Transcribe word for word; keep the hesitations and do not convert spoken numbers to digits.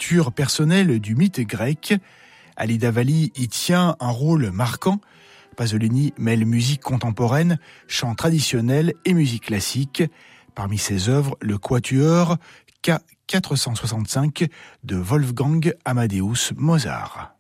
lecture personnelle du mythe grec. Alida Valli y tient un rôle marquant. Pasolini mêle musique contemporaine, chant traditionnel et musique classique. Parmi ses œuvres, le quatuor K quatre cent soixante-cinq de Wolfgang Amadeus Mozart.